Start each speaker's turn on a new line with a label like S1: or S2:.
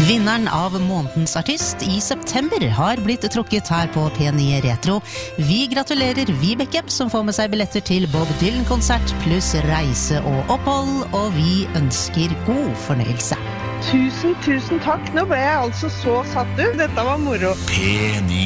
S1: Vinneren av månedens artist I september har blitt trukket her på P9 Retro. Vi gratulerer Vibeke, som får med seg billetter til Bob Dylan-konsert pluss reise og opphold, og vi ønsker god fornøyelse.
S2: Tusen takk. Nå ble jeg altså så satt ut. Dette var moro.
S3: P9